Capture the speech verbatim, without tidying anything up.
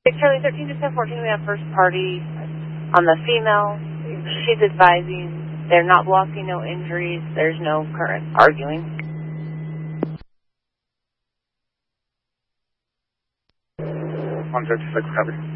Charlie thirteen to ten fourteen, we have first party on the female. She's advising they're not blocking, no injuries, there's no current arguing. one thirty-six, copy.